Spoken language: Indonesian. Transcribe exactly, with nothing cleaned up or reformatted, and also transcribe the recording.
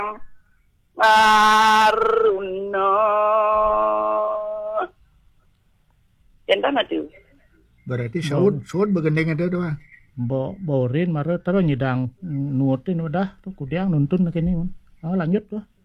Aruna. Entah maju. Berarti saud saud begandeng ada doang. Bo borin mare terus nyidang nurutin udah tuh kudiang nuntun kini mun. Oh lanjut tuh.